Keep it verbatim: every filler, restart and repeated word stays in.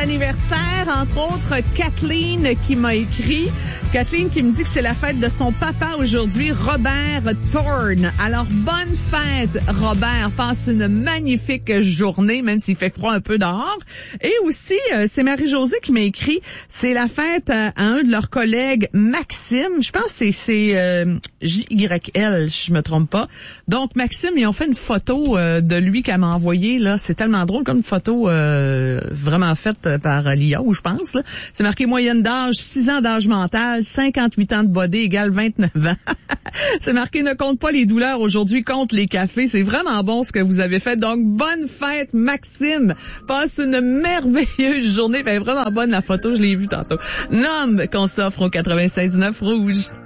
d'anniversaire, entre autres Kathleen qui m'a écrit. Kathleen qui me dit que c'est la fête de son papa aujourd'hui, Robert Thorne. Alors, bonne fête, Robert. Passe une magnifique journée, même s'il fait froid un peu dehors. Et aussi, euh, c'est Marie-Josée qui m'a écrit, c'est la fête à, à un de leurs collègues, Maxime. Je pense que c'est, c'est euh, J Y L, si je me trompe pas. Donc, Maxime, ils ont fait une photo euh, de lui qu'elle m'a envoyée. Là, c'est tellement drôle comme une photo euh, vraiment faite par l'I A, je pense. Là. C'est marqué moyenne d'âge, six ans d'âge mental, cinquante-huit ans de body égale vingt-neuf ans. C'est marqué ne compte pas les douleurs aujourd'hui, compte les cafés. C'est vraiment bon ce que vous avez fait. Donc, bonne fête, Maxime. Passe une merveilleuse journée. Ben, vraiment bonne la photo, je l'ai vue tantôt. Nom qu'on s'offre au quatre-vingt-seize neuf Rouge.